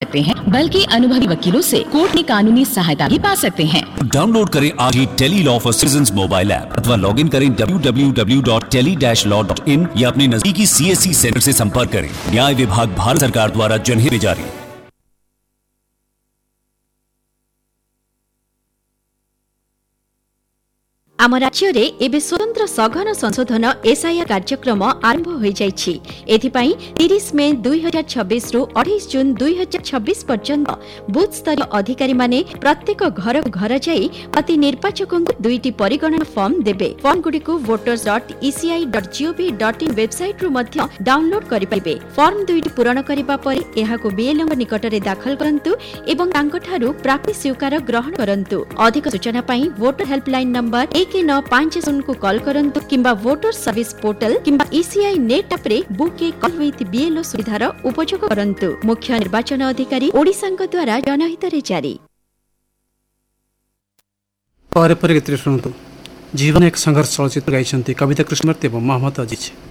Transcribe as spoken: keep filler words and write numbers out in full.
सकते हैं बल्कि अनुभवी वकीलों से कोर्ट में कानूनी सहायता भी पा सकते हैं। डाउनलोड करें आज ही tele law for citizens mobile app अथवा लॉग इन करें W W W dot tele dash law dot in या अपने नजदीकी सी एस सी सेंटर से संपर्क करें। न्याय विभाग भारत सरकार द्वारा जनहित में जारी। आम राज्य रे एबे स्वतंत्र सघन संशोधन एसआईआर कार्यक्रम आरंभ हो जाइछि। एथिपाई तीस मई दुई हजार छब्बीस रु अठाईस जून दुई हजार छब्बीस पर्यंत बूथ स्तरीय अधिकारी माने प्रत्येक घर घर जाई प्रति निर्वाचकों दुईटी परिगणना फॉर्म देबे। फॉर्म गुडी को voters dot E C I dot G O V dot in website रु मध्य डाउनलोड करि पाइबे। फॉर्म दुईटी पूरण करिबा परे एहाको बीएलओ निकट रे दाखल करंतु एवं तांको ठारू प्राप्ति स्वीकार ग्रहण करंतु। अधिक सूचना पई वोटर हेल्पलाइन नंबर एक नौ पांच शून्य को कॉल करंतु किंबा वोटर सर्विस पोर्टल किंबा ईसीआई नेट ऐप रे book A call with BLO सुविधार उपयोग करंतु। मुख्य निर्वाचन अधिकारी ओडिशा द्वारा जनहित रे जारी। पर पर गीत सुनतु जीवन एक संघर्ष चलचित्र गाइछन्ती कविता कृष्णमूर्ति एवं मोहम्मद अजीज।